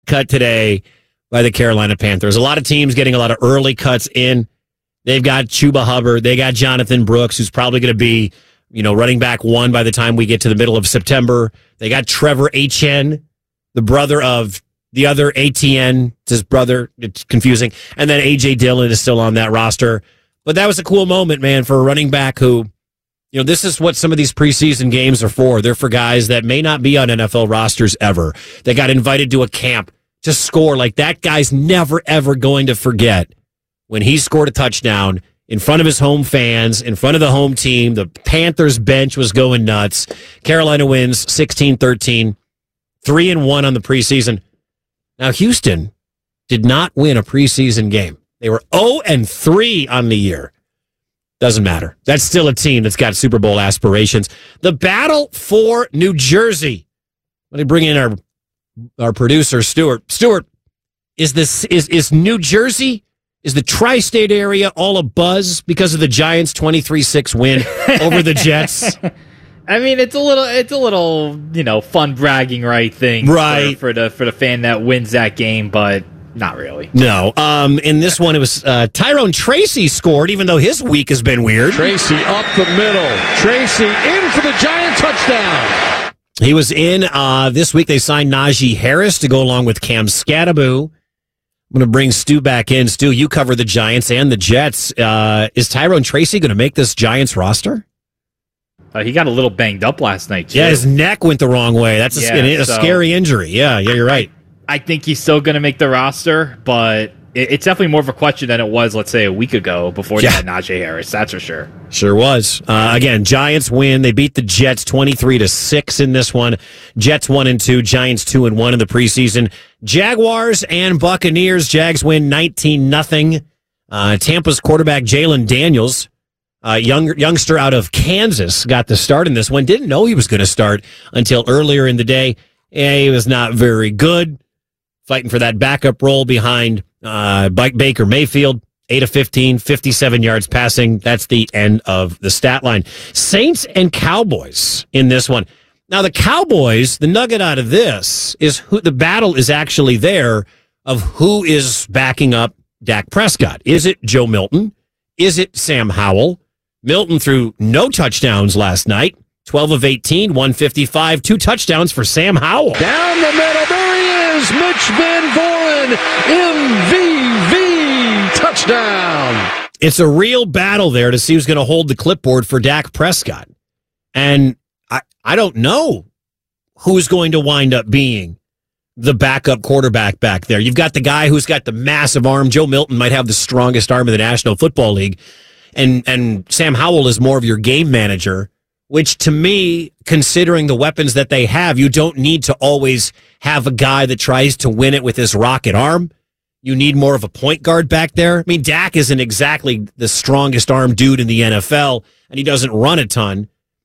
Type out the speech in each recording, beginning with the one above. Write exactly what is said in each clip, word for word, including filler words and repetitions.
cut today by the Carolina Panthers. A lot of teams getting a lot of early cuts in. They've got Chuba Hubbard. They got Jonathan Brooks, who's probably going to be, you know, running back one by the time we get to the middle of September. They got Trevor Etienne, the brother of the other A T N, his brother. It's confusing. And then A J Dillon is still on that roster. But that was a cool moment, man, for a running back who, you know, this is what some of these preseason games are for. They're for guys that may not be on N F L rosters ever. They got invited to a camp to score. Like, that guy's never, ever going to forget when he scored a touchdown in front of his home fans, in front of the home team. The Panthers bench was going nuts. Carolina wins sixteen thirteen, three and one on the preseason. Now, Houston did not win a preseason game. They were oh and three on the year. Doesn't matter. That's still a team that's got Super Bowl aspirations. The battle for New Jersey. Let me bring in our our producer, Stuart. Stuart, is this is is New Jersey, is the tri-state area all a buzz because of the Giants' twenty-three six win over the Jets? I mean, it's a little, it's a little, you know, fun bragging right thing, right, for, for the for the fan that wins that game, but not really. No. Um, in this one, it was uh, Tyrone Tracy scored, even though his week has been weird. Tracy up the middle. Tracy in for the Giant touchdown. He was in uh, this week. They signed Najee Harris to go along with Cam Scattaboo. I'm going to bring Stu back in. Stu, you cover the Giants and the Jets. Uh, is Tyrone Tracy going to make this Giants roster? Uh, he got a little banged up last night, too. Yeah, his neck went the wrong way. That's a, yeah, a so scary injury. Yeah, yeah, you're right. I think he's still going to make the roster, but it, it's definitely more of a question than it was, let's say, a week ago before yeah. they had Najee Harris. That's for sure. Sure was. Uh, again, Giants win. They beat the Jets twenty-three to six in this one. Jets one and two. Giants two and one in the preseason. Jaguars and Buccaneers. Jags win nineteen nothing. Uh, Tampa's quarterback Jalen Daniels, uh, young youngster out of Kansas, got the start in this one. Didn't know he was going to start until earlier in the day. Yeah, he was not very good. Fighting for that backup role behind uh, Baker Mayfield. eight of fifteen, fifty-seven yards passing. That's the end of the stat line. Saints and Cowboys in this one. Now, the Cowboys, the nugget out of this is who the battle is actually there of who is backing up Dak Prescott. Is it Joe Milton? Is it Sam Howell? Milton threw no touchdowns last night. twelve of eighteen, one fifty-five, two touchdowns for Sam Howell. Down the middle, there he is, Mitch Van Voren, M V V, touchdown. It's a real battle there to see who's going to hold the clipboard for Dak Prescott. And I, I don't know who's going to wind up being the backup quarterback back there. You've got the guy who's got the massive arm. Joe Milton might have the strongest arm in the National Football League. And, and Sam Howell is more of your game manager, which to me, considering the weapons that they have, you don't need to always have a guy that tries to win it with his rocket arm. You need more of a point guard back there. I mean, Dak isn't exactly the strongest arm dude in the N F L, and he doesn't run a ton.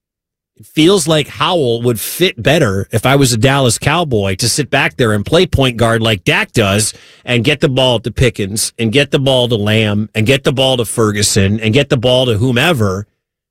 It feels like Howell would fit better if I was a Dallas Cowboy to sit back there and play point guard like Dak does and get the ball to Pickens and get the ball to Lamb and get the ball to Ferguson and get the ball to whomever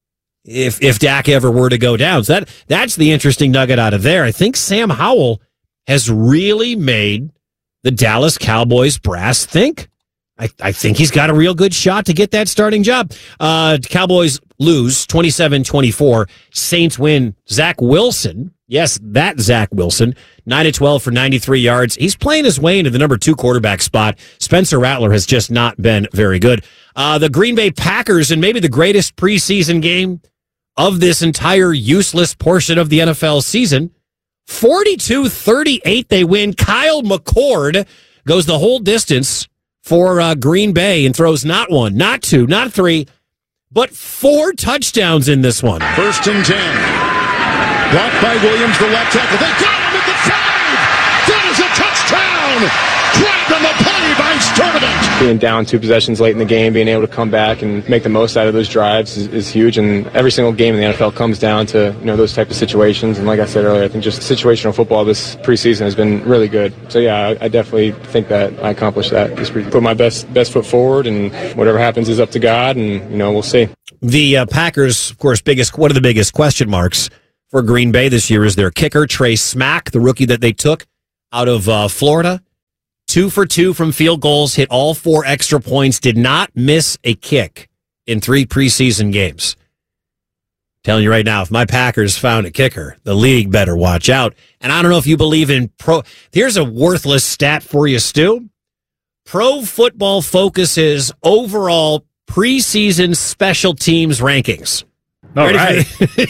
if if Dak ever were to go down. So that that's the interesting nugget out of there. I think Sam Howell has really made the Dallas Cowboys brass think. I, I think he's got a real good shot to get that starting job. Uh, Cowboys lose twenty-seven twenty-four. Saints win. Zach Wilson, yes, that Zach Wilson, nine of twelve for ninety-three yards. He's playing his way into the number two quarterback spot. Spencer Rattler has just not been very good. Uh, the Green Bay Packers, and maybe the greatest preseason game of this entire useless portion of the N F L season, forty-two thirty-eight they win. Kyle McCord goes the whole distance for uh, Green Bay and throws not one, not two, not three, but four touchdowns in this one. First and ten. Blocked by Williams, the left tackle. They got him at the five. That is a touchdown. Dragged on the play by Sturdivant. Being down two possessions late in the game, being able to come back and make the most out of those drives is, is huge. And every single game in the N F L comes down to, you know, those type of situations. And like I said earlier, I think just situational football this preseason has been really good. So yeah, I, I definitely think that I accomplished that. Just put my best best foot forward, and whatever happens is up to God. And you know, we'll see. The uh, Packers, of course, biggest one of the biggest question marks for Green Bay this year is their kicker, Trey Smack, the rookie that they took out of uh, Florida. two for two from field goals, hit all four extra points, did not miss a kick in three preseason games. Telling you right now, if my Packers found a kicker, the league better watch out. And I don't know if you believe in pro. Here's a worthless stat for you, Stu. Pro Football Focus's overall preseason special teams rankings. All right.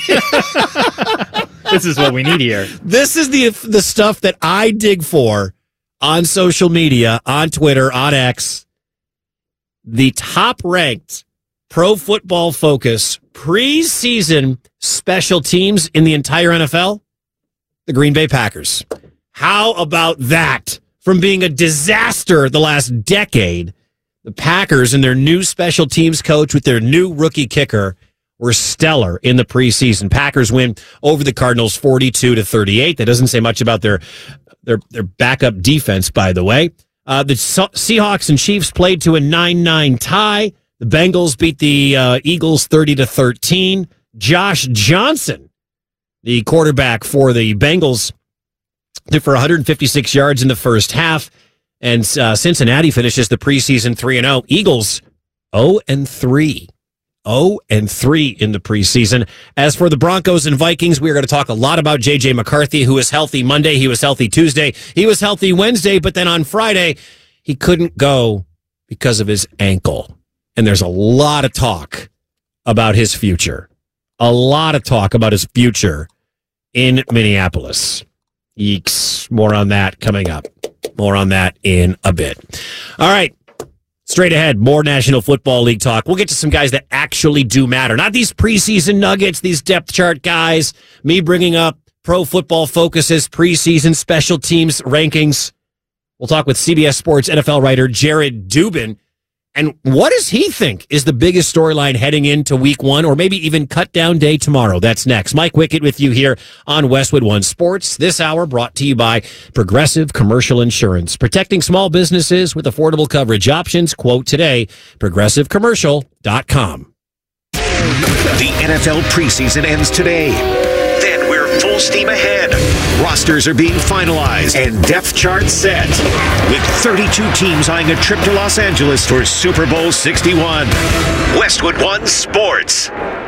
This is what we need here. This is the the stuff that I dig for on social media, on Twitter, on X. The top ranked Pro Football Focus preseason special teams in the entire N F L, the Green Bay Packers. How about that? From being a disaster the last decade, the Packers and their new special teams coach with their new rookie kicker were stellar in the preseason. Packers win over the Cardinals forty-two to thirty-eight. That doesn't say much about their their their backup defense, by the way. Uh, the Seahawks and Chiefs played to a nine nine tie. The Bengals beat the uh, Eagles thirty to thirteen. Josh Johnson, the quarterback for the Bengals, did for one hundred fifty-six yards in the first half. And uh, Cincinnati finishes the preseason three and oh. Eagles oh and three. oh and three in the preseason. As for the Broncos and Vikings, we're going to talk a lot about J J McCarthy, who was healthy Monday. He was healthy Tuesday. He was healthy Wednesday. But then on Friday, he couldn't go because of his ankle. And there's a lot of talk about his future. A lot of talk about his future in Minneapolis. Yeeks. More on that coming up. More on that in a bit. All right. Straight ahead, more National Football League talk. We'll get to some guys that actually do matter. Not these preseason nuggets, these depth chart guys. Me bringing up Pro Football Focus's preseason special teams rankings. We'll talk with C B S Sports N F L writer Jared Dubin. And what does he think is the biggest storyline heading into week one or maybe even cut down day tomorrow? That's next. Mike Wickett with you here on Westwood One Sports. This hour brought to you by Progressive Commercial Insurance. Protecting small businesses with affordable coverage options. Quote today, progressive commercial dot com. The N F L preseason ends today. Then we're full steam ahead. Rosters are being finalized and depth charts set. With thirty-two teams eyeing a trip to Los Angeles for Super Bowl sixty-one. Westwood One Sports.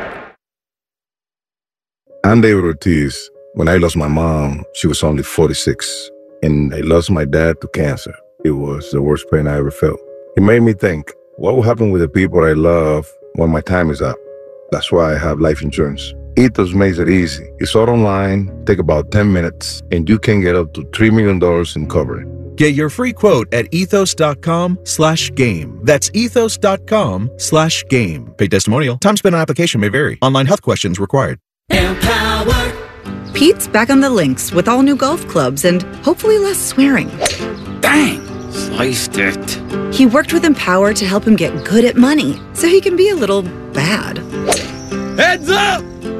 I'm David Ortiz. When I lost my mom, she was only forty-six. And I lost my dad to cancer. It was the worst pain I ever felt. It made me think, what will happen with the people I love when my time is up? That's why I have life insurance. Ethos makes it easy. It's all online, take about ten minutes, and you can get up to three million dollars in coverage. Get your free quote at ethos.com slash game. That's ethos.com slash game. Paid testimonial. Time spent on application may vary. Online health questions required. Empower. Pete's back on the links with all new golf clubs and hopefully less swearing. Dang, sliced it. He worked with Empower to help him get good at money so he can be a little bad. Heads up!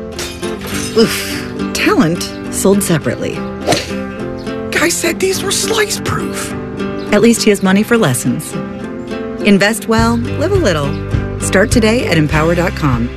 Oof. Talent sold separately. Guy said these were slice proof. At least he has money for lessons. Invest well, live a little. Start today at empower dot com.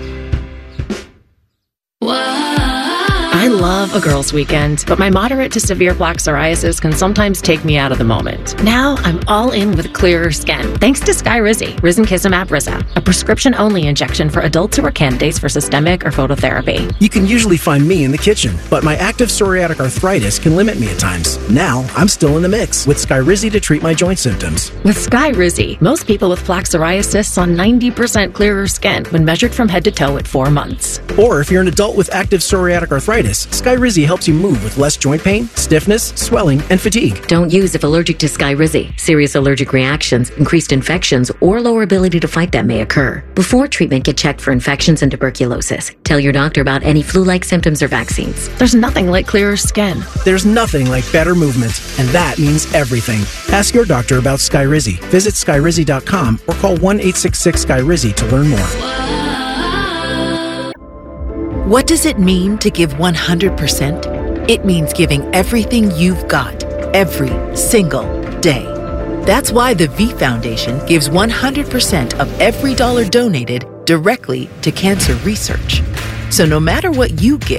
I love a girls' weekend, but my moderate to severe plaque psoriasis can sometimes take me out of the moment. Now I'm all in with clearer skin, thanks to Skyrizi, Risankizumab Rizza, a prescription-only injection for adults who are candidates for systemic or phototherapy. You can usually find me in the kitchen, but my active psoriatic arthritis can limit me at times. Now I'm still in the mix with Skyrizi to treat my joint symptoms. With Skyrizi, most people with plaque psoriasis saw ninety percent clearer skin when measured from head to toe at four months. Or if you're an adult with active psoriatic arthritis, Skyrizi helps you move with less joint pain, stiffness, swelling, and fatigue. Don't use if allergic to Skyrizi. Serious allergic reactions, increased infections, or lower ability to fight them may occur. Before treatment, get checked for infections and tuberculosis. Tell your doctor about any flu-like symptoms or vaccines. There's nothing like clearer skin. There's nothing like better movement, and that means everything. Ask your doctor about Skyrizi. Visit Skyrizi dot com or call one eight six six Skyrizi to learn more. What does it mean to give one hundred percent? It means giving everything you've got, every single day. That's why the V Foundation gives one hundred percent of every dollar donated directly to cancer research. So no matter what you give,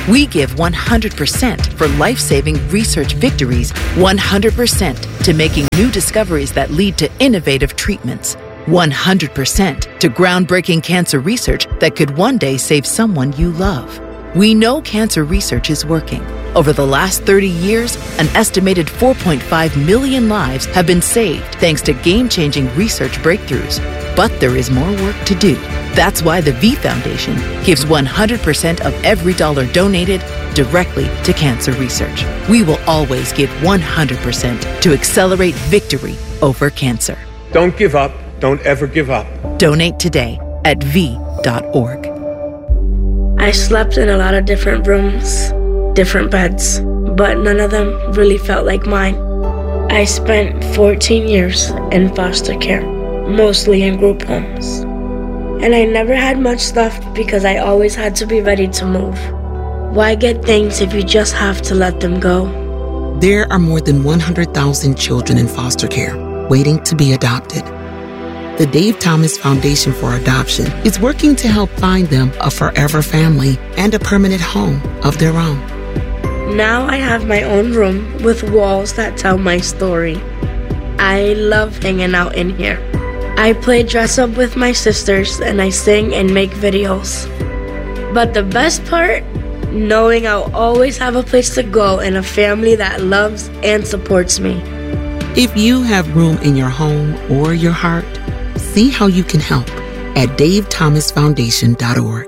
We give one hundred percent for life-saving research victories, one hundred percent to making new discoveries that lead to innovative treatments, one hundred percent to groundbreaking cancer research that could one day save someone you love. We know cancer research is working. Over the last thirty years, an estimated four point five million lives have been saved thanks to game-changing research breakthroughs. But there is more work to do. That's why the V Foundation gives one hundred percent of every dollar donated directly to cancer research. We will always give one hundred percent to accelerate victory over cancer. Don't give up. Don't ever give up. Donate today at v dot org. I slept in a lot of different rooms, different beds, but none of them really felt like mine. I spent fourteen years in foster care, mostly in group homes. And I never had much stuff because I always had to be ready to move. Why get things if you just have to let them go? There are more than one hundred thousand children in foster care waiting to be adopted. The Dave Thomas Foundation for Adoption is working to help find them a forever family and a permanent home of their own. Now I have my own room with walls that tell my story. I love hanging out in here. I play dress up with my sisters and I sing and make videos. But the best part, knowing I'll always have a place to go and a family that loves and supports me. If you have room in your home or your heart, see how you can help at dave thomas foundation dot org.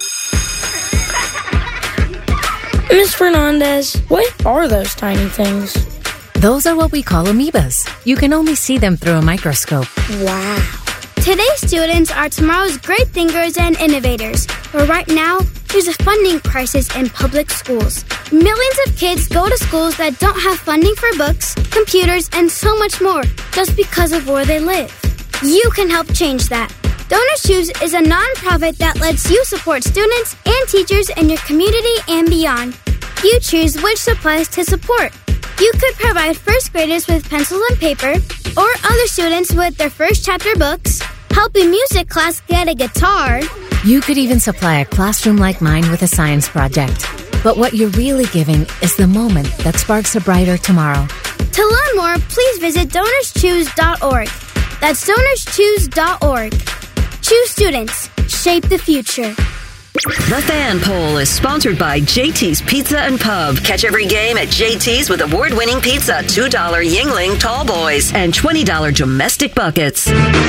Miz Fernandez, what are those tiny things? Those are what we call amoebas. You can only see them through a microscope. Wow. Today's students are tomorrow's great thinkers and innovators. But right now, there's a funding crisis in public schools. Millions of kids go to schools that don't have funding for books, computers, and so much more just because of where they live. You can help change that. Donors Choose is a nonprofit that lets you support students and teachers in your community and beyond. You choose which supplies to support. You could provide first graders with pencils and paper, or other students with their first chapter books, help a music class get a guitar. You could even supply a classroom like mine with a science project. But what you're really giving is the moment that sparks a brighter tomorrow. To learn more, please visit donors choose dot org. That's donors choose dot org. Choose students. Shape the future. The Fan Poll is sponsored by J T's Pizza and Pub. Catch every game at J T's with award-winning pizza, two dollar Yingling Tall Boys, and twenty dollar domestic buckets.